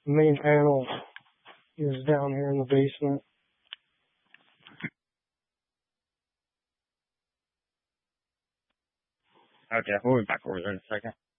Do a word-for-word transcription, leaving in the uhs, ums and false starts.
main panel is down here in the basement. Okay, we'll be back over there in a second.